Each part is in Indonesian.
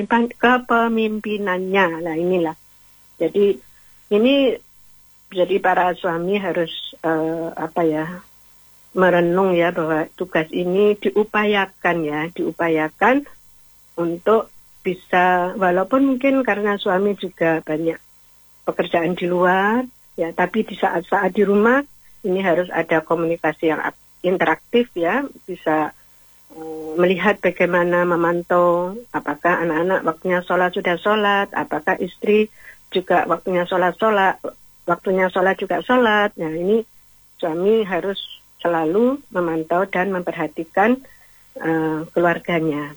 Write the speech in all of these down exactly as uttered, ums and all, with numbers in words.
kepemimpinannya. Nah inilah. Jadi ini jadi para suami harus uh, apa ya merenung ya bahwa tugas ini diupayakan ya, diupayakan untuk bisa, walaupun mungkin karena suami juga banyak pekerjaan di luar ya, tapi di saat-saat di rumah ini harus ada komunikasi yang interaktif ya, bisa um, melihat bagaimana memantau apakah anak-anak waktunya sholat sudah sholat, apakah istri juga waktunya sholat-sholat, waktunya sholat juga sholat. Nah ini suami harus selalu memantau dan memperhatikan uh, keluarganya.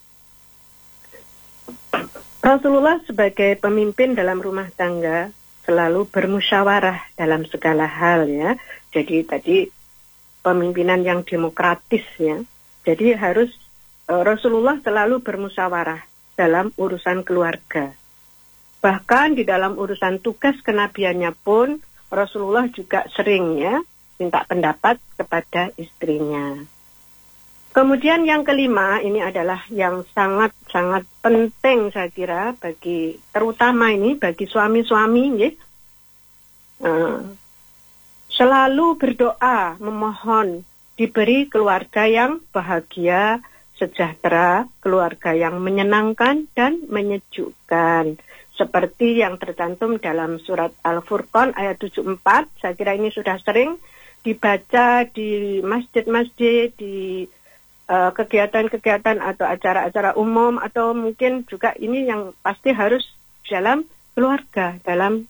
Rasulullah sebagai pemimpin dalam rumah tangga selalu bermusyawarah dalam segala hal ya. Jadi tadi pemimpinan yang demokratis ya. Jadi harus uh, Rasulullah selalu bermusyawarah dalam urusan keluarga. Bahkan di dalam urusan tugas kenabiannya pun Rasulullah juga sering ya minta pendapat kepada istrinya. Kemudian yang kelima ini adalah yang sangat-sangat penting saya kira bagi terutama ini bagi suami-suami ya. Uh, selalu berdoa memohon diberi keluarga yang bahagia, sejahtera, keluarga yang menyenangkan dan menyejukkan. Seperti yang tercantum dalam surat Al-Furqan ayat tujuh puluh empat, saya kira ini sudah sering dibaca di masjid-masjid, di uh, kegiatan-kegiatan atau acara-acara umum, atau mungkin juga ini yang pasti harus dalam keluarga, dalam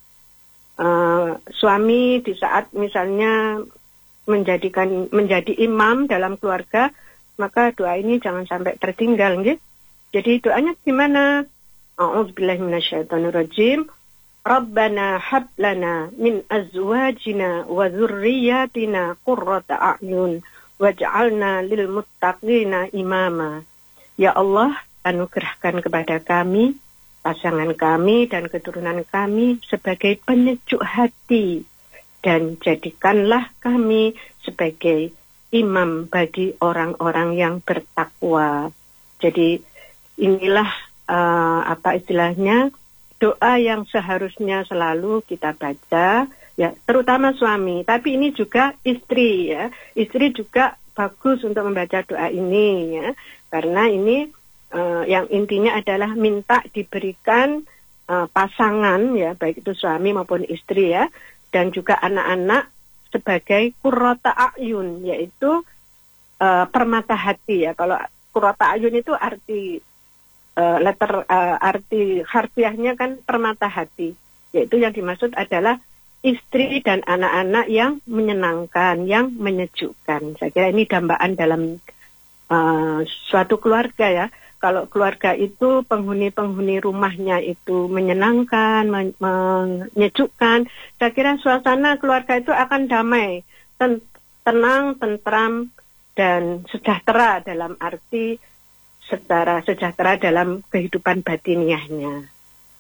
uh, suami di saat misalnya menjadikan menjadi imam dalam keluarga, maka doa ini jangan sampai tertinggal, gitu. Jadi doanya gimana? A'udzubillahi minasyaitonirrajim. Rabbana hab lana min azwajina wa dzurriyyatina qurrata a'yun waj'alna lil muttaqina imama. Ya Allah, anugerahkan kepada kami, pasangan kami dan keturunan kami sebagai penyejuk hati, dan jadikanlah kami sebagai imam bagi orang-orang yang bertakwa. Jadi inilah uh, apa istilahnya doa yang seharusnya selalu kita baca, ya, terutama suami. Tapi ini juga istri, ya. Istri juga bagus untuk membaca doa ini, ya, karena ini uh, yang intinya adalah minta diberikan uh, pasangan, ya, baik itu suami maupun istri, ya, dan juga anak-anak sebagai qurrata a'yun, yaitu uh, permata hati, ya. Kalau qurrata a'yun itu arti Uh, letter uh, arti harfiahnya kan permata hati, yaitu yang dimaksud adalah istri dan anak-anak yang menyenangkan, yang menyejukkan. Saya kira ini dambaan dalam uh, suatu keluarga, ya. Kalau keluarga itu penghuni-penghuni rumahnya itu menyenangkan, men- menyejukkan, saya kira suasana keluarga itu akan damai, ten- tenang, tentram, dan sejahtera dalam arti secara sejahtera dalam kehidupan batiniahnya.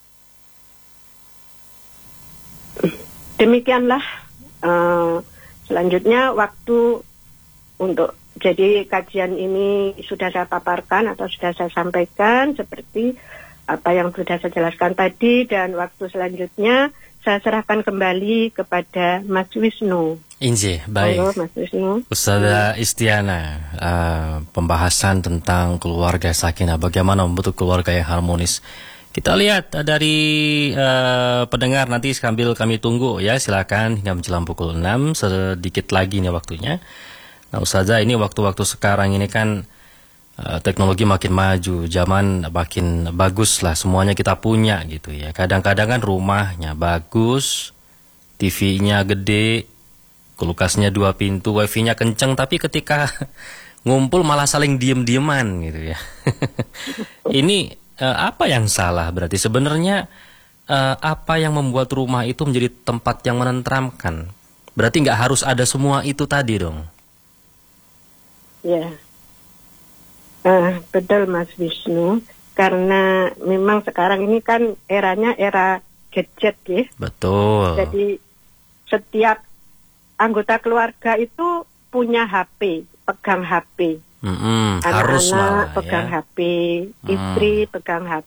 Demikianlah uh, selanjutnya waktu untuk jadi kajian ini sudah saya paparkan atau sudah saya sampaikan seperti apa yang sudah saya jelaskan tadi, dan waktu selanjutnya saya serahkan kembali kepada Mas Wisnu. Inje, baik. Halo, Mas Wisnu. Ustazah Istiana, uh, pembahasan tentang keluarga sakinah, bagaimana membentuk keluarga yang harmonis. Kita lihat uh, dari uh, pendengar nanti sambil kami tunggu, ya, silakan hingga menjelang pukul enam, sedikit lagi nih waktunya. Nah, Ustazah, ini waktu-waktu sekarang ini kan uh, teknologi makin maju, zaman makin bagus lah, semuanya kita punya gitu ya. Kadang-kadang kan rumahnya bagus, T V-nya gede, kulkasnya dua pintu, wifi-nya kenceng, tapi ketika ngumpul malah saling diem-dieman gitu ya. Ini uh, apa yang salah berarti? Sebenarnya uh, apa yang membuat rumah itu menjadi tempat yang menenteramkan? Berarti nggak harus ada semua itu tadi dong? Ya, uh, betul Mas Wisnu. Karena memang sekarang ini kan eranya era gadget, ya. Betul. Jadi setiap anggota keluarga itu punya H P, pegang H P. Mm-mm, Anak-anak harus malah, pegang ya. H P, istri mm. pegang H